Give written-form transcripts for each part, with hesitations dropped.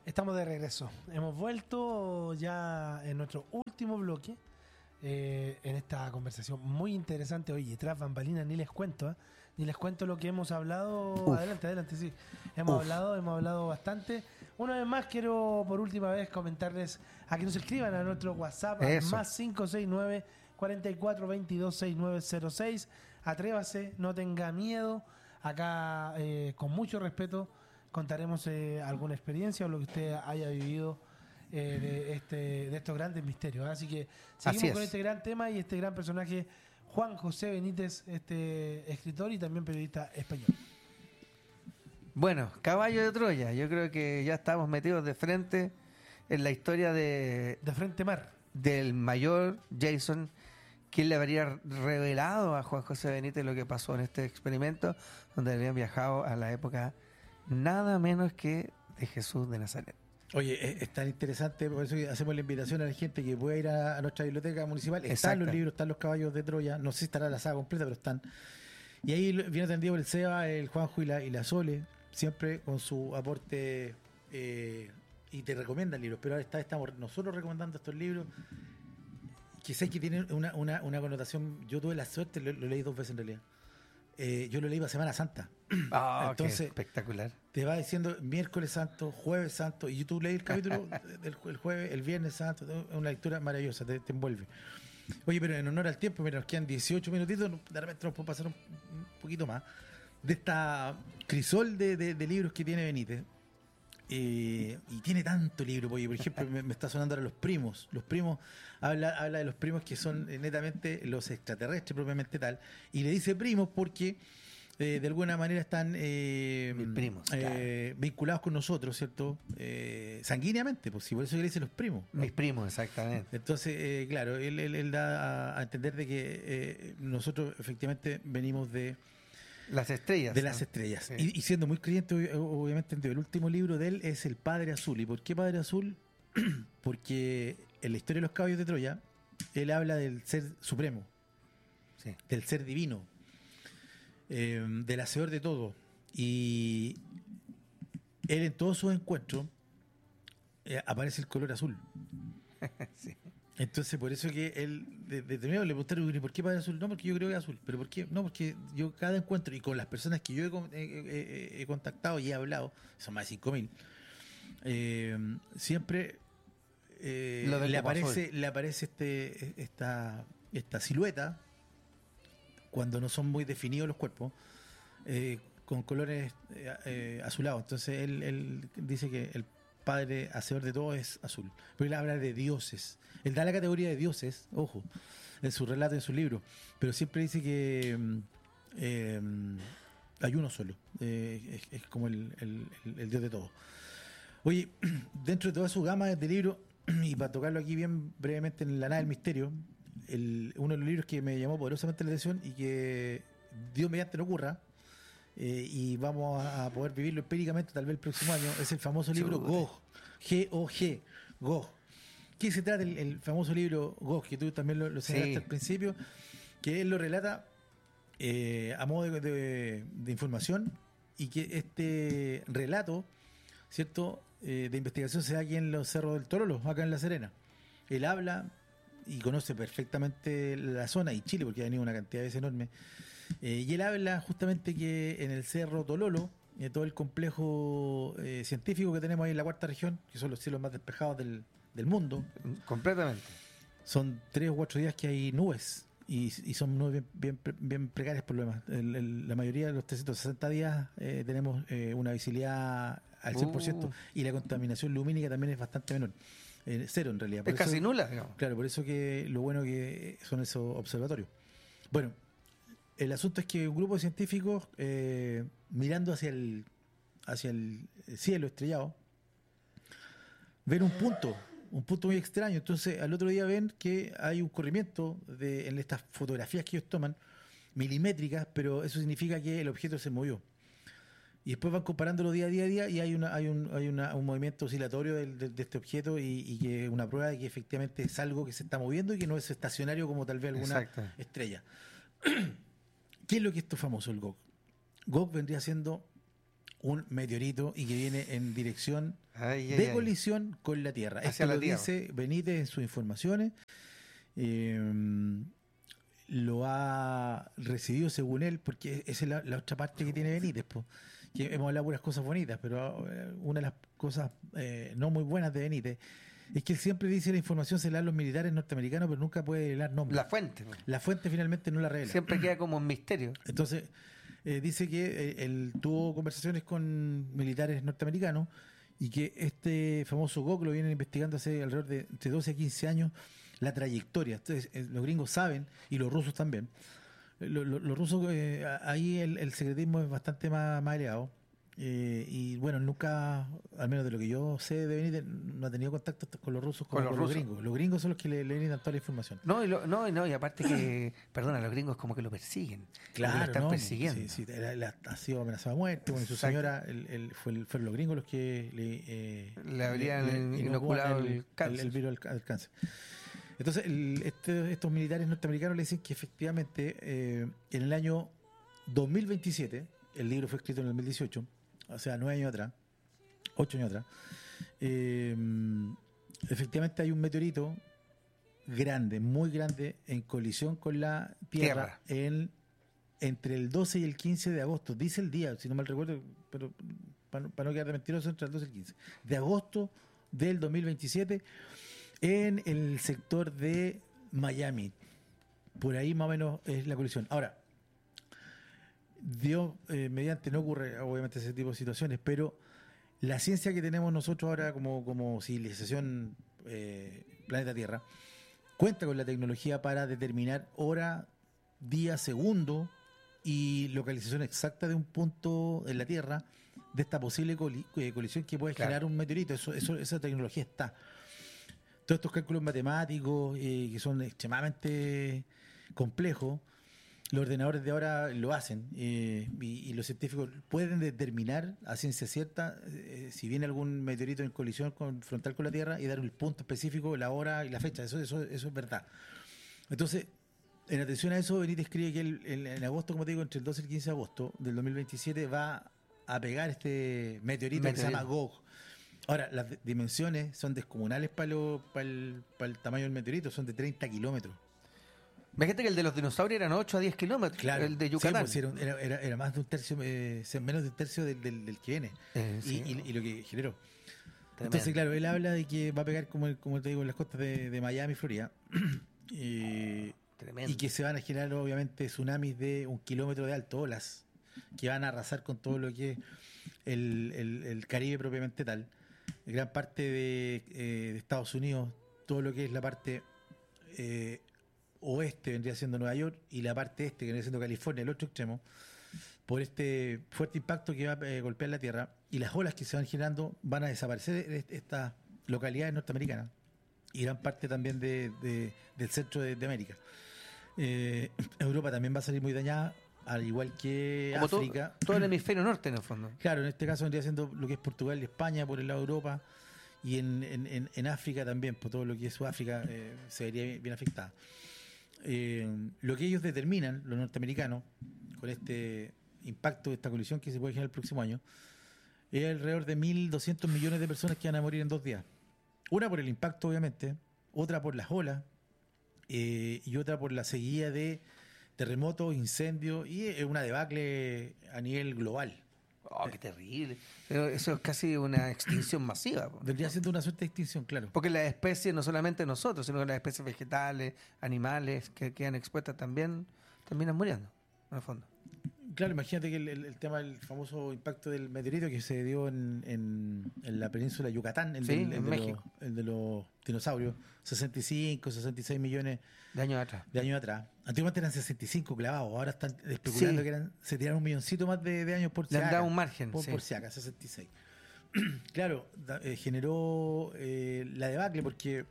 Estamos de regreso. Hemos vuelto ya en nuestro último bloque en esta conversación muy interesante. Oye, tras bambalinas ni les cuento, ni les cuento lo que hemos hablado. Uf. Adelante, sí. Hemos hablado bastante. Una vez más quiero por última vez comentarles a que nos escriban a nuestro WhatsApp Eso. más 569 44 22 6906. Atrévase, no tenga miedo. Acá con mucho respeto contaremos alguna experiencia o lo que usted haya vivido de estos grandes misterios. Así que seguimos con este gran tema y este gran personaje, Juan José Benítez, este escritor y también periodista español. Bueno, caballo de Troya. Yo creo que ya estamos metidos de frente en la historia De frente mar. del mayor Jason, quien le habría revelado a Juan José Benítez lo que pasó en este experimento, donde habían viajado a la época nada menos que de Jesús de Nazaret. Oye, es tan interesante, por eso hacemos la invitación a la gente que pueda ir a nuestra biblioteca municipal. Están Exacto. los libros, están los caballos de Troya, no sé si estará la saga completa, pero están. Y ahí viene atendido por el Seba, el Juanjo y la Sole, siempre con su aporte y te recomiendan libros. Pero ahora estamos nosotros recomendando estos libros que sé que tienen una connotación. Yo tuve la suerte, lo leí 2 veces en realidad. Yo lo leí para Semana Santa. Entonces, qué espectacular. Te va diciendo miércoles santo, jueves santo, y tú lees el capítulo el jueves, el viernes santo, es una lectura maravillosa, te envuelve. Oye, pero en honor al tiempo, mira, nos quedan 18 minutitos, de repente nos puedo pasar un poquito más, de esta crisol de libros que tiene Benítez. Y tiene tanto libro, porque por ejemplo me está sonando ahora Los Primos. Los Primos habla de los primos que son netamente los extraterrestres propiamente tal, y le dice primos porque de alguna manera están Mis primos, claro. vinculados con nosotros, ¿cierto? Sanguíneamente, pues, y por eso le dice los primos, ¿no? Mis primos, exactamente. Entonces, claro, él da a entender de que nosotros efectivamente venimos de Las estrellas. las estrellas. Sí. Y siendo muy creyente, obviamente, el último libro de él es El Padre Azul. ¿Y por qué Padre Azul? Porque en la historia de los caballos de Troya, él habla del ser supremo, Sí. del ser divino, del hacedor de todo. Y él en todos sus encuentros aparece el color azul. Sí. Entonces, por eso que él, de primero le preguntaron, ¿por qué Padre Azul? No, porque yo creo que es azul. ¿Pero por qué? No, porque yo cada encuentro, y con las personas que yo he contactado y he hablado, son más de 5.000, siempre le aparece esta silueta, cuando no son muy definidos los cuerpos, con colores azulados. Entonces, él dice que el Padre hacedor de todo es azul. Pero él habla de dioses. Él da la categoría de dioses, ojo, en su relato, en su libro. Pero siempre dice que hay uno solo. Es como el dios de todo. Oye, dentro de toda su gama de libros, y para tocarlo aquí bien brevemente en La Nada del Misterio, uno de los libros que me llamó poderosamente la atención y que Dios mediante no ocurra, y vamos a poder vivirlo empíricamente tal vez el próximo año, es el famoso libro Gog, G-O-G, Gog. ¿Qué se trata el famoso libro Gog, que tú también lo señalaste al principio, que él lo relata a modo de información, y que este relato, ¿cierto?, de investigación se da aquí en los Cerros del Tololo, acá en La Serena. Él habla y conoce perfectamente la zona y Chile, porque ha venido una cantidad de veces enorme. Y él habla justamente que en el Cerro Tololo, todo el complejo científico que tenemos ahí en la cuarta región, que son los cielos más despejados del mundo, Completamente. son 3 o 4 días que hay nubes, y son nubes bien precarias por lo demás. La mayoría de los 360 días tenemos una visibilidad al 100%, y la contaminación lumínica también es bastante menor. Cero en realidad. Es casi nula, digamos. Claro, por eso que lo bueno que son esos observatorios. Bueno, el asunto es que un grupo de científicos, mirando hacia el cielo estrellado, ven un punto muy extraño. Entonces, al otro día ven que hay un corrimiento en estas fotografías que ellos toman, milimétricas, pero eso significa que el objeto se movió. Y después van comparándolo día a día, y hay un movimiento oscilatorio de este objeto, y que es una prueba de que efectivamente es algo que se está moviendo y que no es estacionario como tal vez alguna estrella. ¿Qué es lo que esto es famoso, el Gog? Gog vendría siendo un meteorito y que viene en dirección Ay, ay, de ay. colisión con la Tierra. Hacia Esto la lo Tierra. dice Benítez en sus informaciones. Lo ha recibido según él, porque esa es la otra parte que tiene Benítez, po, que hemos hablado puras cosas bonitas, pero una de las cosas no muy buenas de Benítez es que él siempre dice la información se la dan los militares norteamericanos, pero nunca puede revelar nombres. La fuente. La fuente finalmente no la revela. Siempre queda como un misterio. Entonces, dice que él tuvo conversaciones con militares norteamericanos y que este famoso GOC lo vienen investigando hace alrededor de entre 12 a 15 años, la trayectoria. Entonces, los gringos saben, y los rusos también. Los rusos, ahí el secretismo es bastante más elevado. Y bueno, nunca, al menos de lo que yo sé de Benítez, no ha tenido contacto con los rusos como Con los con los rusos. gringos. Los gringos son los que le brindan toda la información. No, y aparte que, perdona, los gringos como que lo persiguen. Como que lo están ¿no? persiguiendo. Sí, él ha sido amenazado de muerte. Bueno, y su Exacto. señora, fueron los gringos los que Le habrían inoculado el cáncer. el virus del cáncer. Entonces, estos militares norteamericanos le dicen que efectivamente en el año 2027, el libro fue escrito en el 2018, o sea, 9 años atrás, 8 años atrás, efectivamente hay un meteorito grande, muy grande, en colisión con la Tierra. Entre el 12 y el 15 de agosto, dice el día, si no mal recuerdo, pero para no quedar de mentiroso, entre el 12 y el 15 de agosto del 2027, en el sector de Miami. Por ahí más o menos es la colisión. Ahora, Dios mediante no ocurre obviamente ese tipo de situaciones, pero la ciencia que tenemos nosotros ahora como civilización planeta Tierra cuenta con la tecnología para determinar hora, día, segundo y localización exacta de un punto en la Tierra de esta posible colisión que puede generar un meteorito. Esa tecnología está. Todos estos cálculos matemáticos que son extremadamente complejos, los ordenadores de ahora lo hacen y los científicos pueden determinar a ciencia cierta si viene algún meteorito en colisión frontal con la Tierra y dar el punto específico, la hora y la fecha. Eso es verdad. Entonces, en atención a eso, Benítez cree que en agosto, como te digo, entre el 12 y el 15 de agosto del 2027 va a pegar este meteorito que se llama GOG. Ahora, las dimensiones son descomunales para el tamaño del meteorito, son de 30 kilómetros. Imagínate que el de los dinosaurios eran 8 a 10 kilómetros. Claro, El de Yucatán. Sí, pues, era más de un tercio, menos de un tercio del que viene. Sí. Y lo que generó. Tremendo. Entonces, claro, él habla de que va a pegar, como te digo, en las costas de Miami, Florida. Tremendo. Y que se van a generar, obviamente, tsunamis de 1 kilómetro de alto, olas, que van a arrasar con todo lo que es el Caribe propiamente tal. Gran parte de Estados Unidos, todo lo que es la parte oeste vendría siendo Nueva York y la parte este que vendría siendo California, el otro extremo, por este fuerte impacto que va a golpear la Tierra y las olas que se van generando van a desaparecer de estas localidades norteamericanas y gran parte también del centro de América. Europa también va a salir muy dañada, al igual que Como África. Todo el hemisferio norte, en el fondo. Claro, en este caso vendría siendo lo que es Portugal y España por el lado de Europa y en África también, por todo lo que es Sudáfrica se vería bien afectada. Lo que ellos determinan, los norteamericanos, con este impacto de esta colisión que se puede generar el próximo año, es alrededor de 1.200 millones de personas que van a morir en 2 días. Una por el impacto, obviamente, otra por las olas y otra por la seguida de terremotos, incendios y una debacle a nivel global. Oh, qué terrible. Pero eso es casi una extinción masiva. Vendría siendo una suerte de extinción, claro. Porque las especies, no solamente nosotros, sino que las especies vegetales, animales que quedan expuestas también terminan muriendo, en el fondo. Claro, imagínate que el tema del famoso impacto del meteorito que se dio en la península de Yucatán, en México. El de los dinosaurios, 65, 66 millones De años atrás. de años atrás. Antiguamente eran 65 clavados, ahora están especulando que se tiraron un milloncito más de años por si Le han dado acaso. un margen. Por si acaso, 66. Claro, generó la debacle porque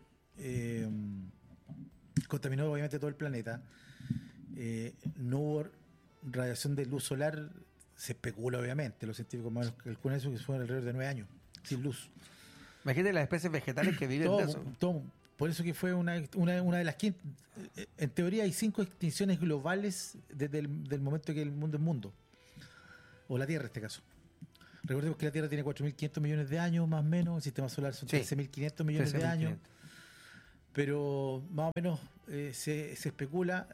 contaminó obviamente todo el planeta. No hubo radiación de luz solar, se especula obviamente, los científicos más calculan eso, que fueron alrededor de 9 años, sin luz. Imagínate las especies vegetales que viven de eso. Por eso que fue una de las quintas. En teoría hay 5 extinciones globales desde el momento que el mundo es mundo. O la Tierra en este caso. Recordemos que la Tierra tiene 4.500 millones de años, más o menos. El sistema solar son Sí. 13.500 millones de años. 13.500. Pero más o menos se especula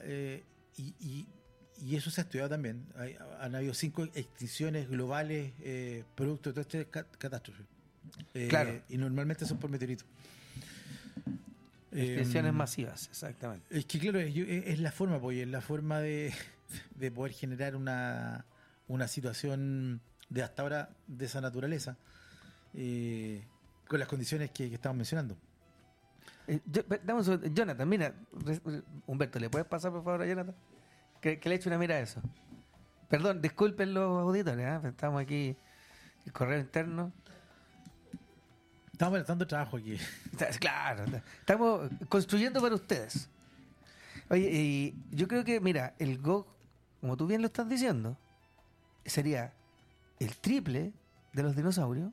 y eso se ha estudiado también. Han habido 5 extinciones globales producto de toda esta catástrofe. Claro. Y normalmente son por meteoritos. Extinciones masivas, exactamente. Es que claro, es la forma, pues, es la forma de poder generar una situación de hasta ahora de esa naturaleza con las condiciones que estamos mencionando. Dame un segundo. Jonathan, mira, Humberto, ¿le puedes pasar por favor a Jonathan? Que le eche una mirada a eso. Perdón, disculpen los auditores, estamos aquí, el correo interno. Estamos dando trabajo aquí. Claro, estamos construyendo para ustedes. Oye, y yo creo que, mira, el GOG, como tú bien lo estás diciendo, sería el triple de los dinosaurios.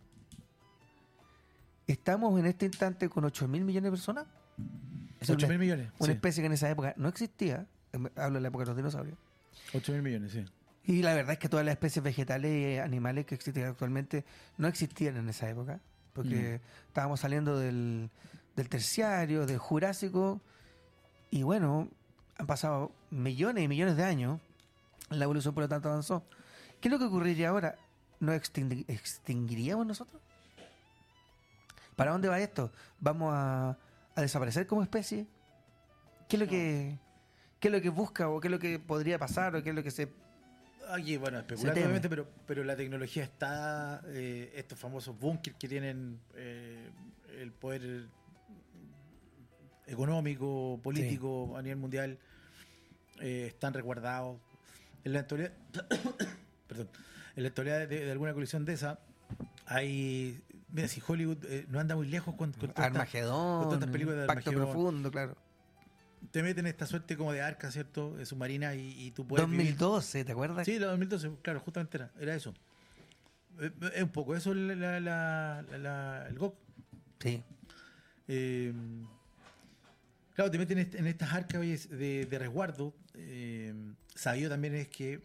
Estamos en este instante con 8.000 millones de personas. Es 8.000 millones. Una Sí. especie que en esa época no existía. Hablo de la época de los dinosaurios. 8.000 millones, sí. Y la verdad es que todas las especies vegetales y animales que existen actualmente no existían en esa época. Porque estábamos saliendo del terciario, del jurásico. Y bueno, han pasado millones y millones de años. La evolución, por lo tanto, avanzó. ¿Qué es lo que ocurriría ahora? ¿Nos extinguiríamos nosotros? ¿Para dónde va esto? ¿Vamos a desaparecer como especie? ¿Qué es lo que busca o qué es lo que podría pasar o qué es lo que se... Aquí, bueno, especulando obviamente, pero la tecnología está, estos famosos búnkers que tienen el poder económico, político a nivel mundial, están resguardados. En la actualidad, perdón, en la actualidad de alguna colisión de esa, hay... Mira, si Hollywood no anda muy lejos con Armagedón, con tantas películas de Pacto Armagedón. Profundo, claro. Te meten esta suerte como de arca, ¿cierto? De submarina y tú puedes 2012, ¿te acuerdas? Sí, la 2012, claro, justamente era eso. Es un poco eso el GOC. Sí. Claro, te meten en estas arcas oye, de resguardo. Sabido también es que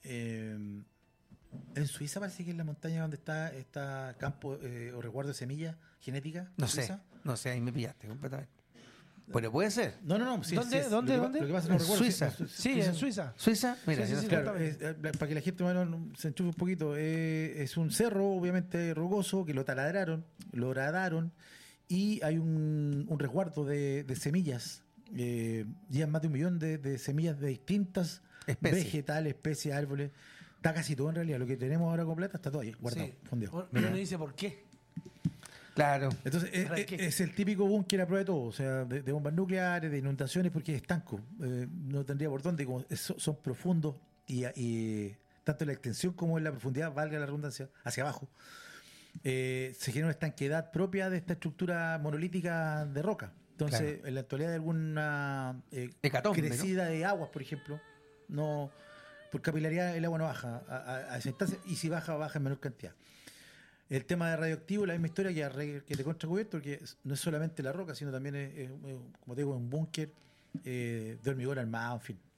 en Suiza parece que es la montaña donde está campo o resguardo de semillas genéticas. No Suiza. sé, ahí me pillaste completamente. Pero puede ser. No. Sí, ¿Dónde? sí, ¿Dónde? Lo que pasa, no En recuerdo, Suiza. Sí, en Suiza. ¿Suiza? Mira, Sí, sí, sí, Claro, exactamente. para que la gente bueno, se enchufe un poquito, es un cerro obviamente rugoso que lo taladraron, lo horadaron y hay un resguardo de semillas. Llevan más de 1 millón de semillas de distintas Especies. vegetales, especies, árboles. Está casi todo en realidad. Lo que tenemos ahora completa está todo ahí, guardado, Sí. fondeado. Uno dice por qué. claro. Entonces, ¿Para qué? es el típico búnker a prueba de todo, o sea, de bombas nucleares, de inundaciones, porque es estanco. No tendría por dónde, como son profundos y tanto en la extensión como en la profundidad, valga la redundancia, hacia abajo, se genera una estanquedad propia de esta estructura monolítica de roca. Entonces, en la actualidad de alguna Hecatombe, crecida de aguas, por ejemplo, no por capilaridad el agua no baja a esa instancia, y si baja en menor cantidad. El tema de radioactivo, la misma historia que te contracubierto, porque no es solamente la roca, sino también es, como te digo, un búnker de hormigón armado, en fin.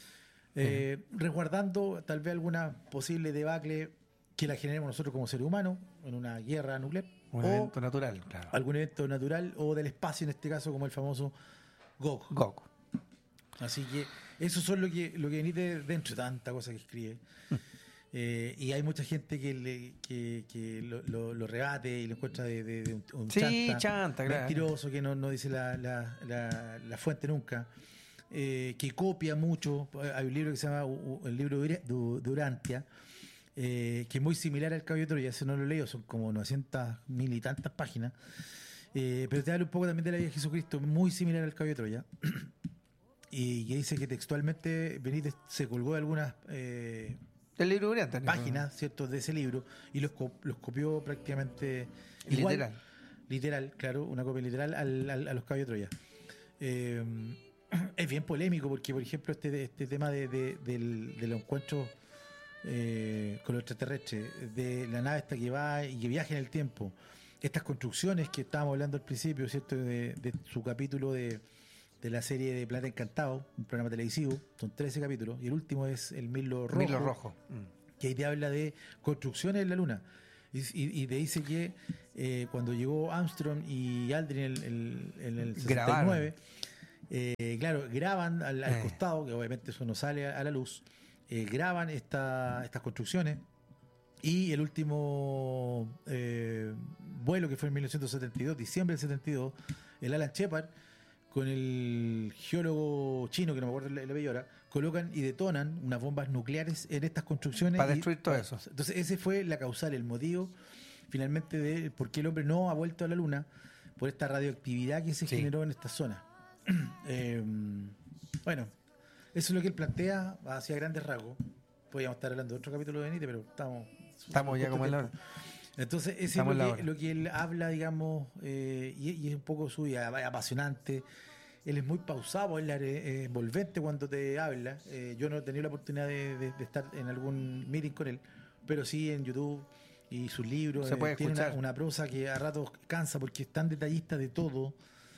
Resguardando tal vez alguna posible debacle que la generemos nosotros como seres humanos en una guerra nuclear. Un evento natural, claro. Algún evento natural o del espacio, en este caso, como el famoso GOG. Goku. Así que eso son lo que viene dentro de tanta cosa que escribe. Y hay mucha gente que lo rebate y lo encuentra de un Sí, chanta, claro. mentiroso, que no dice la fuente nunca, que copia mucho. Hay un libro que se llama el libro de Urantia, que es muy similar al Caballo de Troya. Ese no lo he leído, son como 900.000 y tantas páginas, pero te habla un poco también de la vida de Jesucristo, muy similar al Caballo de Troya. Y que dice que textualmente Benítez se colgó de algunas El libro Uriarte, ¿no? páginas, ¿cierto?, de ese libro y los copió prácticamente igual, literal, claro, una copia literal a los Caballos de Troya. Es bien polémico porque, por ejemplo, este tema de los encuentros con los extraterrestres, de la nave esta que va y que viaja en el tiempo, estas construcciones que estábamos hablando al principio, ¿cierto?, de su capítulo de la serie de Plata Encantado, un programa televisivo, son 13 capítulos, y el último es el Mirlo Rojo, Mirlo Rojo. que ahí te habla de construcciones en la Luna. Y te dice que cuando llegó Armstrong y Aldrin en el 69, Grabaron. claro, graban al costado, que obviamente eso no sale a la luz, graban estas construcciones. Y el último vuelo, que fue en 1972, diciembre del 72, el Alan Shepard, con el geólogo chino, que no me acuerdo el apellido ahora, colocan y detonan unas bombas nucleares en estas construcciones. Para destruir todo eso. Entonces ese fue la causal, el motivo finalmente de por qué el hombre no ha vuelto a la Luna, por esta radioactividad que se generó en esta zona. Bueno, eso es lo que él plantea hacia grandes rasgos. Podríamos estar hablando de otro capítulo de Benítez, pero estamos ya como en la hora. Entonces, ese es lo que él habla, digamos, y es un poco suyo, apasionante. Él es muy pausado, él es envolvente cuando te habla. Yo no he tenido la oportunidad de estar en algún meeting con él, pero sí en YouTube y sus libros. Se puede tiene escuchar. una prosa que a ratos cansa porque es tan detallista de todo.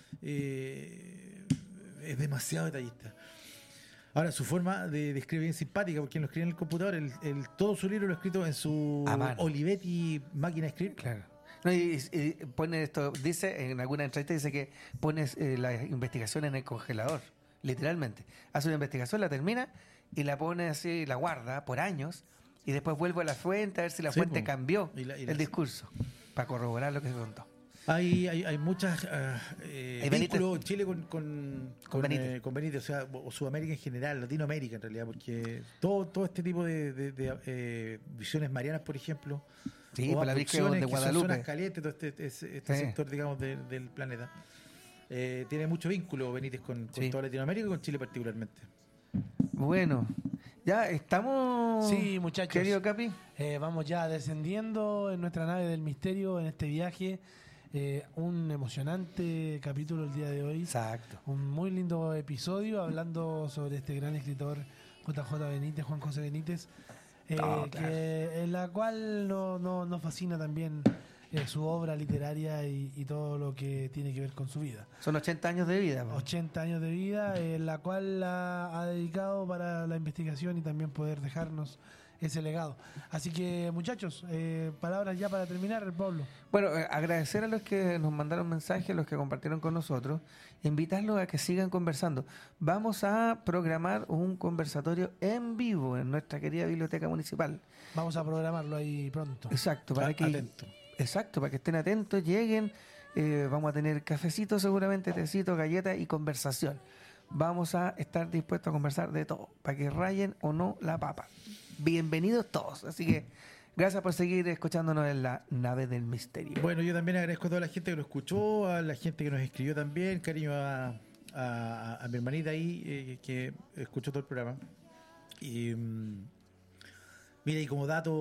Es demasiado detallista. Ahora, su forma de escribir bien simpática, porque él lo escribe en el computador, todo su libro lo ha escrito en su Olivetti máquina de escribir. Claro. No, y pone esto, dice en alguna entrevista, dice que pones la investigación en el congelador, literalmente. Hace una investigación, la termina y la pone así, la guarda por años, y después vuelve a la fuente a ver si la fuente cambió el discurso, para corroborar lo que se contó. Hay muchas vínculos en Chile con Benítez, o sea, o Sudamérica en general, Latinoamérica en realidad, porque todo este tipo de visiones marianas, por ejemplo, sí, o la Virgen de Guadalupe, son zonas calientes, todo este sector, digamos, del planeta, tiene mucho vínculo Benítez con toda Latinoamérica y con Chile particularmente. Bueno, ya estamos. Sí, muchachos. Querido Capi. Vamos ya descendiendo en nuestra nave del misterio en este viaje. Un emocionante capítulo el día de hoy. Exacto. Un muy lindo episodio hablando sobre este gran escritor JJ Benítez, Juan José Benítez, Claro. en la cual nos fascina también su obra literaria y todo lo que tiene que ver con su vida. Son 80 años de vida. 80 años de vida, en la cual la ha dedicado para la investigación y también poder dejarnos ese legado. Así que, muchachos, palabras ya para terminar, Pablo. Bueno, agradecer a los que nos mandaron mensajes, a los que compartieron con nosotros, invitarlos a que sigan conversando. Vamos a programar un conversatorio en vivo en nuestra querida biblioteca municipal. Vamos a programarlo ahí pronto. Exacto, para que estén atentos, lleguen. Vamos a tener cafecito seguramente, tecito, galletas y conversación. Vamos a estar dispuestos a conversar de todo, para que rayen o no la papa. Bienvenidos todos. Así que gracias por seguir escuchándonos en la nave del misterio. Bueno, yo también agradezco a toda la gente que lo escuchó, a la gente que nos escribió también, cariño a mi hermanita ahí que escuchó todo el programa. Y mira, y como dato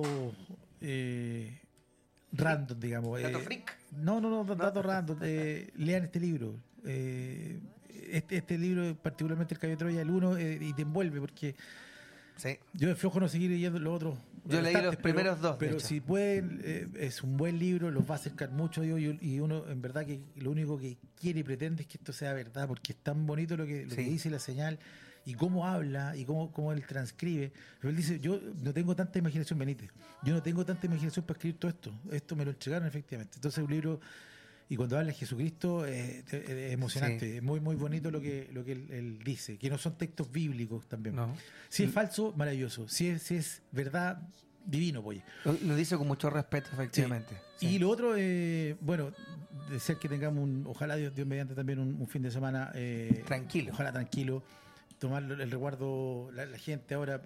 random, digamos. ¿Dato freak? No, dato random. Lean este libro. Este libro, particularmente el Caballo de Troya, el 1, y te envuelve, porque Sí. yo de flojo no seguir leyendo los otros. Yo leí los primeros dos, de Pero hecho. si pueden, es un buen libro, los va a acercar mucho a Dios, y uno, en verdad, que lo único que quiere y pretende es que esto sea verdad, porque es tan bonito lo que dice la señal, y cómo habla, y cómo él transcribe. Pero él dice, yo no tengo tanta imaginación, Benítez, yo no tengo tanta imaginación para escribir todo esto me lo entregaron efectivamente. Entonces un libro, y cuando habla de Jesucristo, es emocionante, es muy muy bonito lo que él dice, que no son textos bíblicos también. No. Si es falso, maravilloso, si es verdad, divino, pues. Lo dice con mucho respeto, efectivamente. Sí. Y lo otro, bueno, desear que tengamos ojalá Dios mediante también un fin de semana Tranquilo. Ojalá tranquilo, tomar el resguardo, la gente ahora,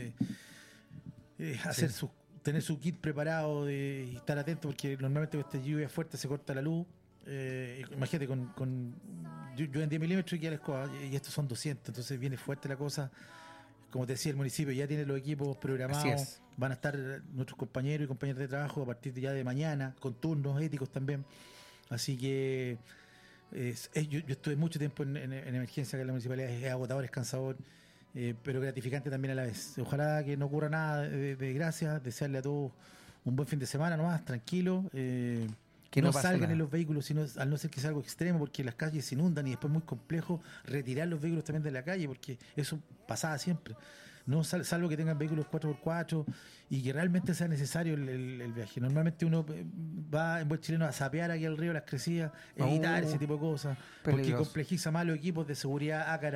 tener su kit preparado y estar atento, porque normalmente con esta lluvia fuerte se corta la luz. Imagínate, yo en 10 milímetros y a la escoba, y estos son 200, entonces viene fuerte la cosa. Como te decía, el municipio ya tiene los equipos programados, van a estar nuestros compañeros y compañeras de trabajo a partir de ya de mañana, con turnos éticos también. Así que yo estuve mucho tiempo en emergencia acá en la municipalidad, es agotador, es cansador, pero gratificante también a la vez. Ojalá que no ocurra nada de desgracia, desearle a todos un buen fin de semana nomás, tranquilo. Que no salgan nada en los vehículos, sino al no ser que sea algo extremo, porque las calles se inundan y después es muy complejo retirar los vehículos también de la calle, porque eso pasaba siempre. no salvo que tengan vehículos 4x4 y que realmente sea necesario el viaje. Normalmente uno va en buen chileno a sapear aquí al río Las Crecidas, evitar ese tipo de cosas, porque peligroso. complejiza más los equipos de seguridad, ácara